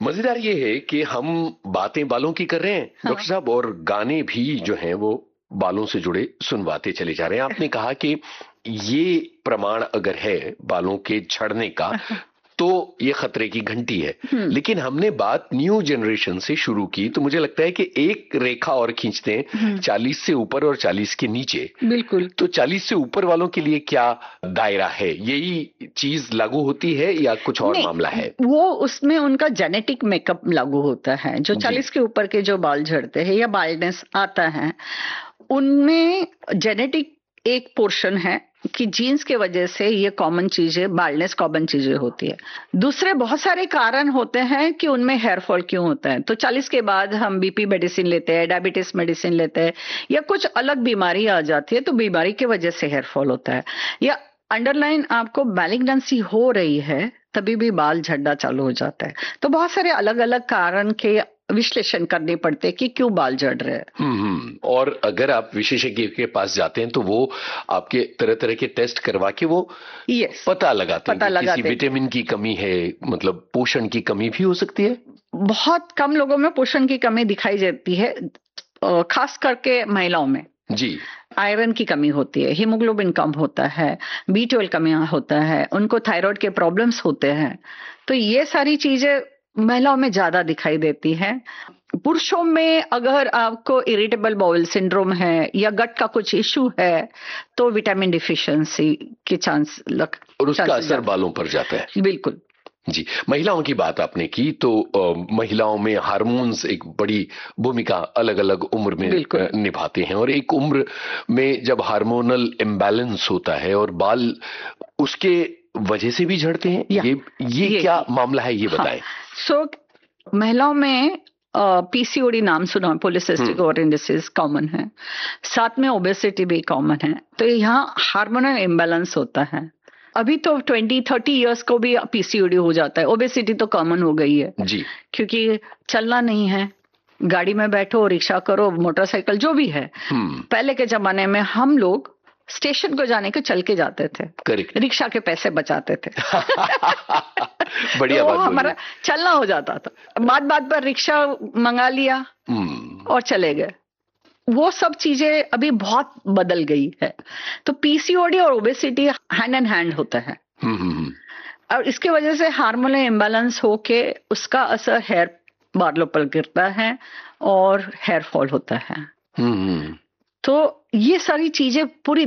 मजेदार ये है कि हम बातें बालों की कर रहे हैं डॉक्टर साहब, और गाने भी जो हैं वो बालों से जुड़े सुनवाते चले जा रहे हैं। आपने कहा कि ये प्रमाण अगर है बालों के झड़ने का तो ये खतरे की घंटी है, लेकिन हमने बात न्यू जनरेशन से शुरू की, तो मुझे लगता है कि एक रेखा और खींचते हैं 40 से ऊपर और 40 के नीचे। बिल्कुल। तो 40 से ऊपर वालों के लिए क्या दायरा है? यही चीज लागू होती है या कुछ और मामला है? वो उसमें उनका जेनेटिक मेकअप लागू होता है। जो 40 के ऊपर के जो बाल झड़ते हैं या बाल्डनेस आता है, उनमें जेनेटिक एक पोर्शन है कि जीन्स के वजह से ये कॉमन चीजें, बाल्डनेस कॉमन चीजें होती है। दूसरे बहुत सारे कारण होते हैं कि उनमें हेयर फॉल क्यों होता है। तो 40 के बाद हम बीपी मेडिसिन लेते हैं, डायबिटीज मेडिसिन लेते हैं, या कुछ अलग बीमारी आ जाती है तो बीमारी की वजह से हेयर फॉल होता है, या अंडरलाइन आपको मैलिग्नेंसी हो रही है तभी भी बाल झड़ना चालू हो जाता है। तो बहुत सारे अलग अलग कारण के विश्लेषण करने पड़ते हैं कि क्यों बाल झड़ रहे हैं। और अगर आप विशेषज्ञ के पास जाते हैं तो वो आपके तरह तरह के टेस्ट करवा के वो पता लगाते हैं कि किसी विटामिन की कमी है, मतलब पोषण की कमी भी हो सकती है। बहुत कम लोगों में पोषण की कमी दिखाई देती है, खास करके महिलाओं में। जी, आयरन की कमी होती है, हीमोग्लोबिन कम होता है, B12 कमी होता है, उनको थायराइड के प्रॉब्लम्स होते हैं। तो ये सारी चीजें महिलाओं में ज्यादा दिखाई देती है। पुरुषों में अगर आपको इरिटेबल बाउल सिंड्रोम है या गट का कुछ इश्यू है तो विटामिन डिफिशिएंसी के चांस और उसका असर बालों पर जाता है। बिल्कुल जी। महिलाओं की बात आपने की तो महिलाओं में हार्मोन्स एक बड़ी भूमिका अलग अलग उम्र में निभाते हैं, और एक उम्र में जब हार्मोनल इम्बैलेंस होता है और बाल उसके वजह से भी झड़ते हैं, ये क्या मामला है, ये बताएं। महिलाओं में पीसीओडी नाम सुना, पॉलीसिस्टिक ओवरियन डिसीज कॉमन है, साथ में ओबेसिटी भी कॉमन है। तो यहाँ हार्मोनल इम्बैलेंस होता है। अभी तो 20-30 इयर्स को भी पीसीओडी हो जाता है। ओबेसिटी तो कॉमन हो गई है जी, क्योंकि चलना नहीं है, गाड़ी में बैठो, रिक्शा करो, मोटरसाइकिल जो भी है। पहले के जमाने में हम लोग स्टेशन को जाने के चल के जाते थे, रिक्शा के पैसे बचाते थे। बढ़िया बात, हमारा चलना हो जाता था, बात पर रिक्शा मंगा लिया और चले गए। वो सब चीजें अभी बहुत बदल गई है। तो पीसीओडी और ओबेसिटी हैंड इन हैंड होता है, और इसके वजह से हार्मोनल इम्बैलेंस होके उसका असर हेयर बालों पर गिरता है और हेयर फॉल होता है। तो ये सारी चीजें पूरी